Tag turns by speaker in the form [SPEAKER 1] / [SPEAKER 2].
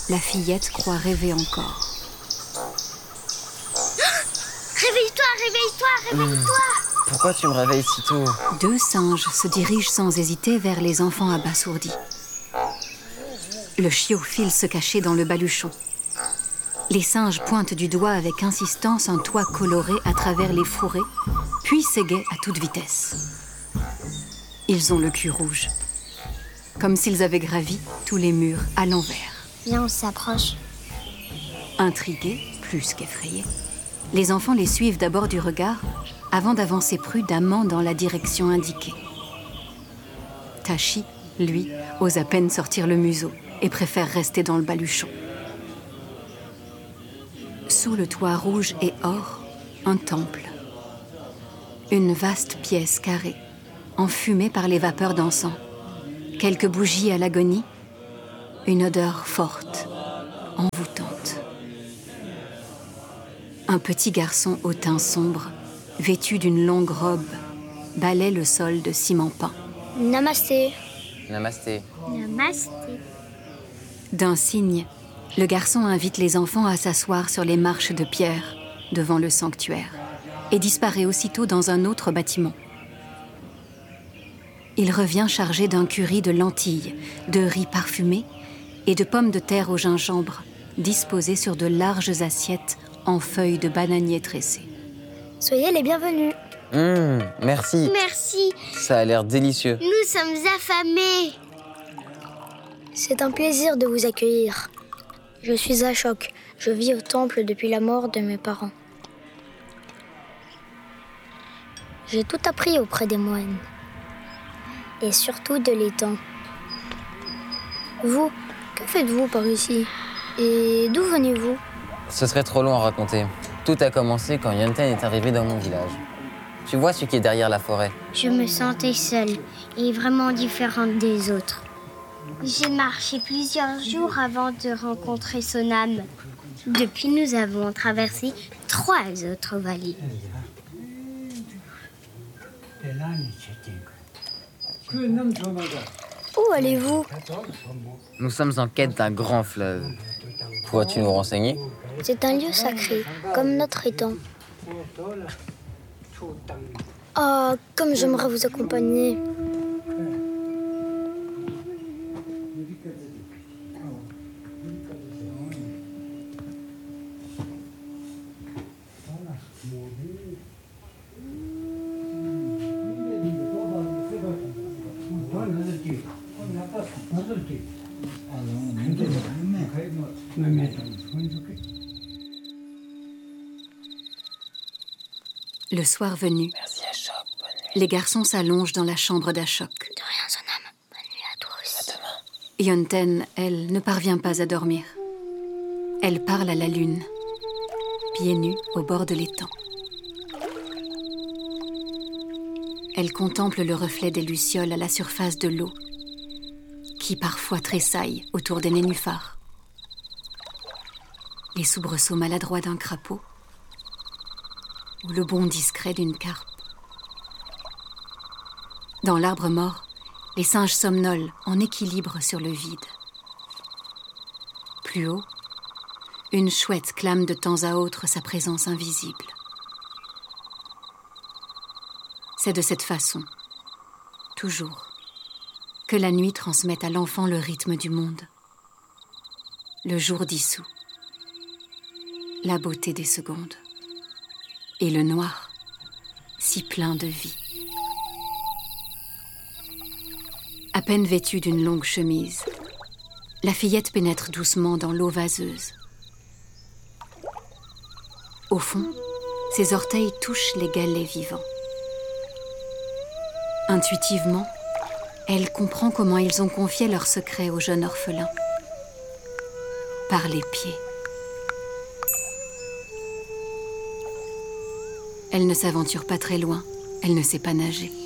[SPEAKER 1] La fillette croit rêver encore.
[SPEAKER 2] Réveille-toi, réveille-toi, réveille-toi!
[SPEAKER 3] Pourquoi tu me réveilles si tôt?
[SPEAKER 1] 2 singes se dirigent sans hésiter vers les enfants abasourdis. Le chiot file se cacher dans le baluchon. Les singes pointent du doigt avec insistance un toit coloré à travers les fourrés, puis s'égaient à toute vitesse. Ils ont le cul rouge, comme s'ils avaient gravi tous les murs à l'envers.
[SPEAKER 2] Viens, on s'approche.
[SPEAKER 1] Intrigués, plus qu'effrayés, les enfants les suivent d'abord du regard avant d'avancer prudemment dans la direction indiquée. Tashi, lui, ose à peine sortir le museau et préfère rester dans le baluchon. Sous le toit rouge et or, un temple. Une vaste pièce carrée, enfumée par les vapeurs d'encens. Quelques bougies à l'agonie, une odeur forte, envoûtante. Un petit garçon au teint sombre, vêtu d'une longue robe, balaie le sol de ciment peint.
[SPEAKER 2] Namasté.
[SPEAKER 3] Namasté.
[SPEAKER 2] Namasté.
[SPEAKER 1] D'un signe, le garçon invite les enfants à s'asseoir sur les marches de pierre devant le sanctuaire et disparaît aussitôt dans un autre bâtiment. Il revient chargé d'un curry de lentilles, de riz parfumé et de pommes de terre au gingembre, disposées sur de larges assiettes en feuilles de bananier tressées.
[SPEAKER 2] Soyez les bienvenus.
[SPEAKER 3] Merci.
[SPEAKER 2] Merci.
[SPEAKER 3] Ça a l'air délicieux.
[SPEAKER 2] Nous sommes affamés. C'est un plaisir de vous accueillir. Je suis Ashok. Je vis au temple depuis la mort de mes parents. J'ai tout appris auprès des moines. Et surtout de l'étang. Vous, que faites-vous par ici? Et d'où venez-vous?
[SPEAKER 3] Ce serait trop long à raconter. Tout a commencé quand Yonten est arrivé dans mon village. Tu vois ce qui est derrière la forêt?
[SPEAKER 2] Je me sentais seule et vraiment différente des autres. J'ai marché plusieurs jours avant de rencontrer Sonam. Depuis, nous avons traversé 3 autres vallées. Où allez-vous?
[SPEAKER 3] Nous sommes en quête d'un grand fleuve. Pourrais-tu nous renseigner?
[SPEAKER 2] C'est un lieu sacré, comme notre étang. Ah, comme j'aimerais vous accompagner.
[SPEAKER 1] Le soir venu,
[SPEAKER 3] Merci Ashok, bonne nuit.
[SPEAKER 1] les garçons s'allongent dans la chambre d'Ashok.
[SPEAKER 2] De rien, Sonam. Bonne nuit à toi aussi.
[SPEAKER 3] À demain.
[SPEAKER 1] Yonten, elle, ne parvient pas à dormir. Elle parle à la lune, pieds nus au bord de l'étang. Elle contemple le reflet des lucioles à la surface de l'eau, qui parfois tressaillent autour des nénuphars. Les soubresauts maladroits d'un crapaud ou le bond discret d'une carpe. Dans l'arbre mort, les singes somnolent en équilibre sur le vide. Plus haut, une chouette clame de temps à autre sa présence invisible. C'est de cette façon, toujours, que la nuit transmet à l'enfant le rythme du monde. Le jour dissout, la beauté des secondes, et le noir, si plein de vie. À peine vêtue d'une longue chemise, la fillette pénètre doucement dans l'eau vaseuse. Au fond, ses orteils touchent les galets vivants. Intuitivement, elle comprend comment ils ont confié leur secret au jeune orphelin. Par les pieds. Elle ne s'aventure pas très loin, elle ne sait pas nager.